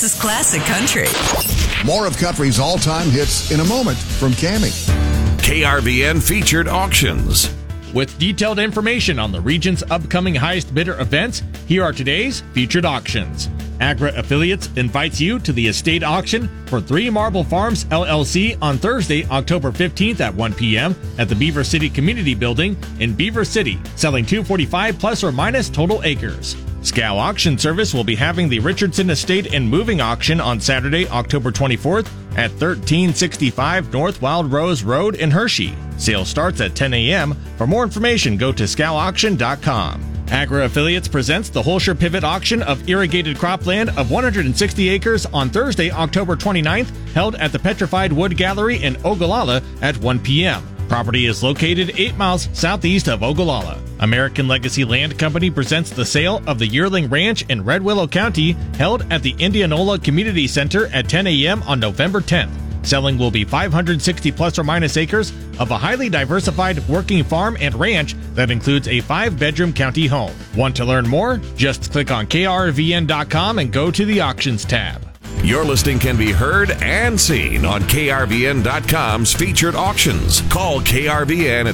is classic country. More of country's all-time hits in a moment from Cammie. KRVN Featured Auctions. With detailed information on the region's upcoming highest bidder events, here are today's featured auctions. Agra Affiliates invites you to the estate auction for 3 Marble Farms LLC on Thursday, October 15th at 1 p.m. at the Beaver City Community Building in Beaver City, selling 245 plus or minus total acres. Scow Auction Service will be having the Richardson Estate and Moving Auction on Saturday, October 24th at 1365 North Wild Rose Road in Hershey. Sale starts at 10 a.m. For more information, go to scowauction.com. Agra Affiliates presents the Holscher Pivot Auction of irrigated cropland of 160 acres on Thursday, October 29th, held at the Petrified Wood Gallery in Ogallala at 1 p.m. Property is located 8 miles southeast of Ogallala. American Legacy Land Company presents the sale of the Yearling Ranch in Red Willow County, held at the Indianola Community Center at 10 a.m. on November 10th. Selling will be 560 plus or minus acres of a highly diversified working farm and ranch that includes a 5-bedroom county home. Want to learn more? Just click on krvn.com and go to the Auctions tab. Your listing can be heard and seen on krvn.com's Featured Auctions. Call KRVN at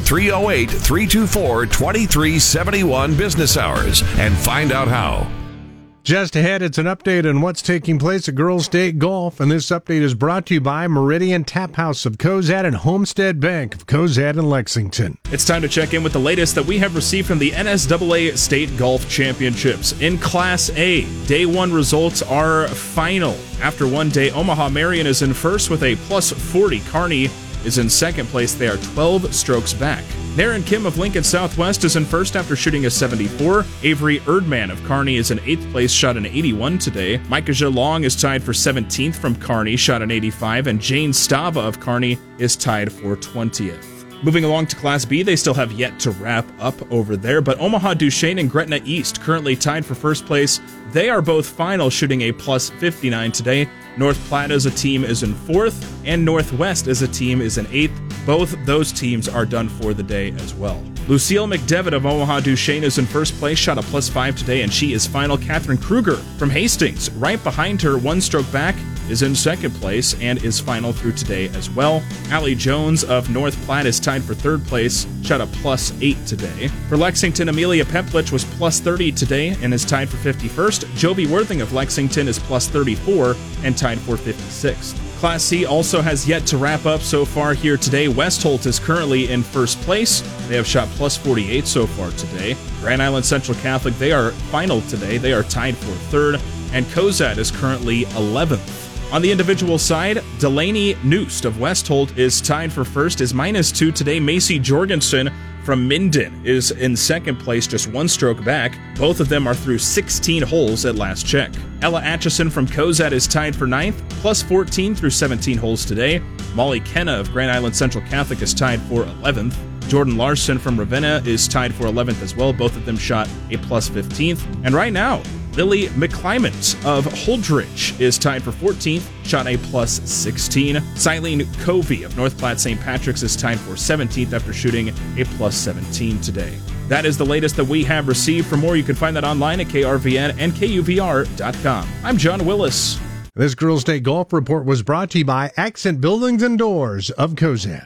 308-324-2371 business hours and find out how. Just ahead, it's an update on what's taking place at Girls State Golf, and this update is brought to you by Meridian Tap House of Cozad and Homestead Bank of Cozad and Lexington. It's time to check in with the latest that we have received from the NSAA State Golf Championships. In Class A, Day 1 results are final. After one day, Omaha Marion is in first with a plus 40. Kearney is in second place. They are 12 strokes back. Darren Kim of Lincoln Southwest is in first after shooting a 74. Avery Erdman of Kearney is in 8th place, shot an 81 today. Micah Long is tied for 17th from Kearney, shot an 85. And Jane Stava of Kearney is tied for 20th. Moving along to Class B, they still have yet to wrap up over there, but Omaha Duchesne and Gretna East currently tied for first place. They are both final, shooting a plus 59 today. North Platte as a team is in 4th, and Northwest as a team is in 8th. Both those teams are done for the day as well. Lucille McDevitt of Omaha Duchesne is in first place, shot a plus 5 today, and she is final. Catherine Kruger from Hastings, right behind her, 1 stroke back, is in second place and is final through today as well. Allie Jones of North Platte is tied for 3rd place, shot a plus 8 today. For Lexington, Amelia Peplich was plus 30 today and is tied for 51st. Joby Worthing of Lexington is plus 34 and tied for 56th. Class C also has yet to wrap up so far here today. Westholt is currently in first place. They have shot plus 48 so far today. Grand Island Central Catholic, they are final today. They are tied for 3rd. And Cozad is currently 11th. On the individual side, Delaney Noost of Westholt is tied for first, is minus 2 today. Macy Jorgensen from Minden is in second place, just 1 stroke back. Both of them are through 16 holes at last check. Ella Atchison from Cozad is tied for 9th, plus 14 through 17 holes today. Molly Kenna of Grand Island Central Catholic is tied for 11th. Jordan Larson from Ravenna is tied for 11th as well. Both of them shot a plus 15th. And right now, Lily McClymont of Holdridge is tied for 14th, shot a plus 16. Silene Covey of North Platte St. Patrick's is tied for 17th after shooting a plus 17 today. That is the latest that we have received. For more, you can find that online at KRVN and KUVR.com. I'm John Willis. This Girls State Golf Report was brought to you by Accent Buildings and Doors of Cozad.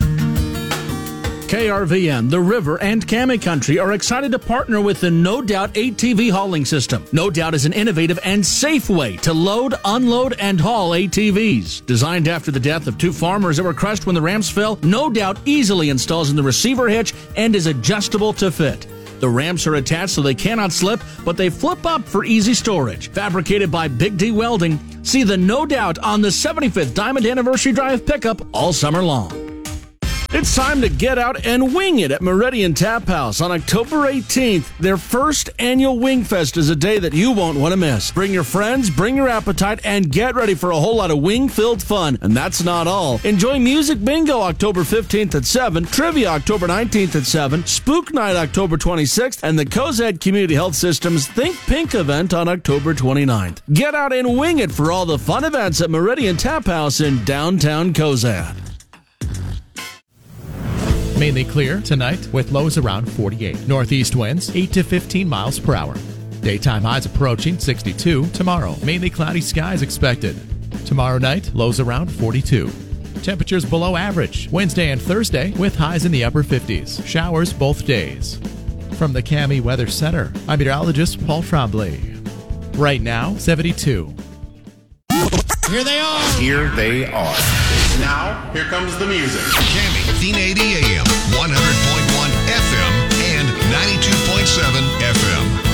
KRVN, The River, and Cammie Country are excited to partner with the No Doubt ATV hauling system. No Doubt is an innovative and safe way to load, unload, and haul ATVs. Designed after the death of 2 farmers that were crushed when the ramps fell, No Doubt easily installs in the receiver hitch and is adjustable to fit. The ramps are attached so they cannot slip, but they flip up for easy storage. Fabricated by Big D Welding, see the No Doubt on the 75th Diamond Anniversary Drive pickup all summer long. It's time to get out and wing it at Meridian Tap House on October 18th. Their first annual Wing Fest is a day that you won't want to miss. Bring your friends, bring your appetite, and get ready for a whole lot of wing-filled fun. And that's not all. Enjoy Music Bingo October 15th at 7, Trivia October 19th at 7, Spook Night October 26th, and the Cozad Community Health System's Think Pink event on October 29th. Get out and wing it for all the fun events at Meridian Tap House in downtown Cozad. Mainly clear tonight with lows around 48. Northeast winds 8 to 15 miles per hour. Daytime highs approaching 62 tomorrow. Mainly cloudy skies expected. Tomorrow night, lows around 42. Temperatures below average Wednesday and Thursday with highs in the upper 50s. Showers both days. From the Cami Weather Center, I'm meteorologist Paul Tremblay. Right now, 72. Here they are. Now, here comes the music. Cami, 1580 AM, 100.1 FM, and 92.7 FM.